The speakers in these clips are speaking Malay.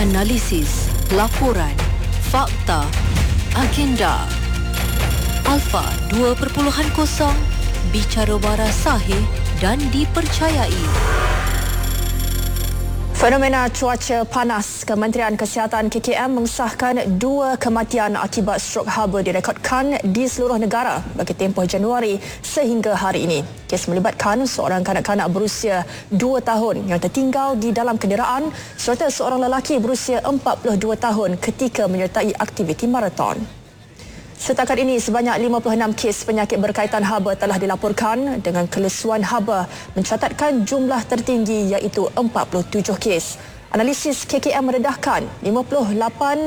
Analisis, laporan, fakta, agenda. Alpha 2.0, bicara waras sahih dan dipercayai. Fenomena cuaca panas, Kementerian Kesihatan KKM mengesahkan 2 kematian akibat strok haba direkodkan di seluruh negara bagi tempoh Januari sehingga hari ini. Kes melibatkan seorang kanak-kanak berusia 2 tahun yang tertinggal di dalam kenderaan serta seorang lelaki berusia 42 tahun ketika menyertai aktiviti maraton. Setakat ini, sebanyak 56 kes penyakit berkaitan haba telah dilaporkan dengan kelesuan haba mencatatkan jumlah tertinggi iaitu 47 kes. Analisis KKM mendedahkan 58%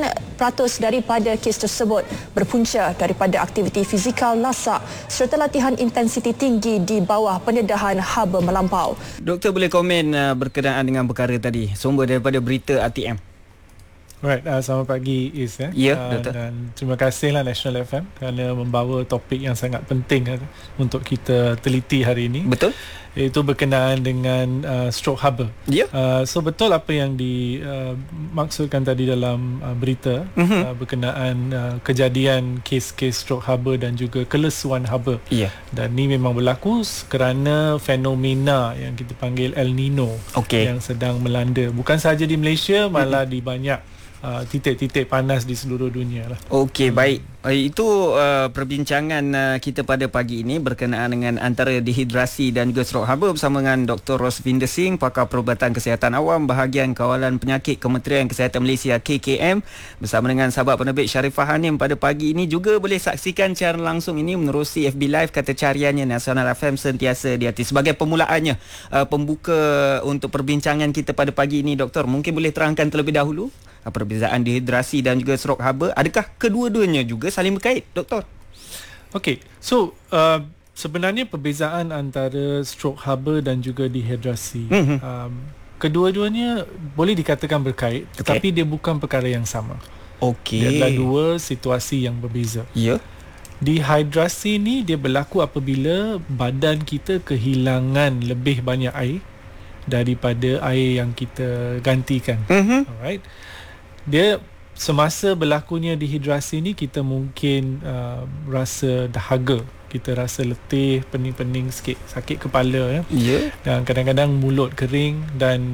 daripada kes tersebut berpunca daripada aktiviti fizikal lasak serta latihan intensiti tinggi di bawah pendedahan haba melampau. Doktor boleh komen berkenaan dengan perkara tadi, sumber daripada berita RTM. Right, selamat pagi Is Ya, Doktor. dan terima kasihlah National FM kerana membawa topik yang sangat penting untuk kita teliti hari ini. Betul. Iaitu berkenaan dengan stroke haba. Ya. So betul apa yang dimaksudkan tadi dalam berita berkenaan kejadian kes-kes stroke haba dan juga kelesuan haba. Ya. Dan ni memang berlaku kerana fenomena yang kita panggil El Nino yang sedang melanda bukan sahaja di Malaysia, malah di banyak titik-titik panas di seluruh dunia lah. Okey, baik. Itu perbincangan kita pada pagi ini berkenaan dengan antara dehidrasi dan juga strok haba bersama dengan Dr. Rosvinder Singh, pakar perubatan kesihatan awam bahagian kawalan penyakit Kementerian Kesihatan Malaysia KKM, bersama dengan sahabat penerbit Sharifah Hanim pada pagi ini. Juga boleh saksikan siaran langsung ini menerusi FB Live kata cariannya Nasional FM sentiasa di hati. Sebagai permulaannya, pembuka untuk perbincangan kita pada pagi ini, Doktor, mungkin boleh terangkan terlebih dahulu perbezaan dehidrasi dan juga strok haba. Adakah kedua-duanya juga saling berkait, Doktor? Okey, so sebenarnya perbezaan antara strok haba dan juga dehidrasi, kedua-duanya boleh dikatakan berkait, tetapi dia bukan perkara yang sama. Dia adalah dua situasi yang berbeza. Ya. Dehidrasi ni dia berlaku apabila badan kita kehilangan lebih banyak air daripada air yang kita gantikan. Alright. Dia semasa berlakunya dehidrasi ni, kita mungkin rasa dahaga, kita rasa letih, pening-pening sikit, sakit kepala dan kadang-kadang mulut kering dan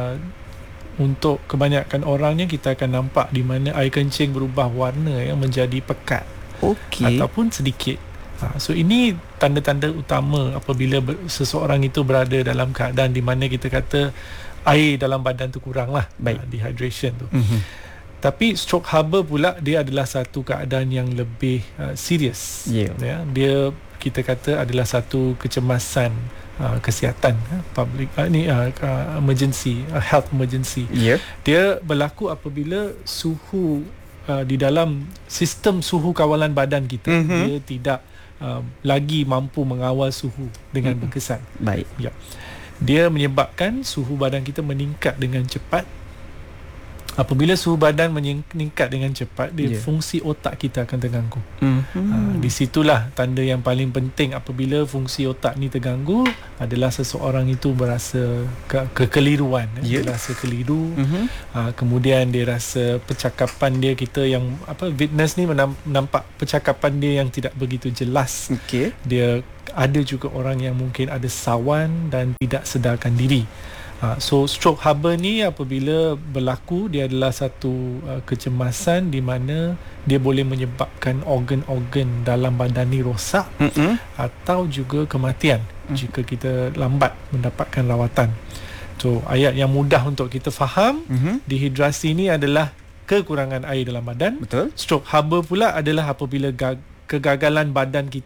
untuk kebanyakan orangnya kita akan nampak di mana air kencing berubah warna menjadi pekat ataupun sedikit. So ini tanda-tanda utama apabila seseorang itu berada dalam keadaan di mana kita kata air dalam badan tu kurang lah, dehydration tu. Tapi stroke haba pula dia adalah satu keadaan yang lebih serius. Dia kita kata adalah satu kecemasan kesihatan, public emergency, health emergency. Dia berlaku apabila suhu di dalam sistem suhu kawalan badan kita dia tidak lagi mampu mengawal suhu dengan berkesan. Dia menyebabkan suhu badan kita meningkat dengan cepat. Apabila suhu badan meningkat dengan cepat, fungsi otak kita akan terganggu. Di situlah tanda yang paling penting. Apabila fungsi otak ni terganggu, adalah seseorang itu berasa kekeliruan, dia rasa keliru. Kemudian dia rasa percakapan dia, kita yang witness ni nampak percakapan dia yang tidak begitu jelas. Dia ada juga orang yang mungkin ada sawan dan tidak sedarkan diri. So stroke haba ni apabila berlaku, dia adalah satu kecemasan di mana dia boleh menyebabkan organ-organ dalam badan ni rosak atau juga kematian jika kita lambat mendapatkan rawatan. So ayat yang mudah untuk kita faham, dehidrasi ni adalah kekurangan air dalam badan. Stroke haba pula adalah apabila kegagalan badan kita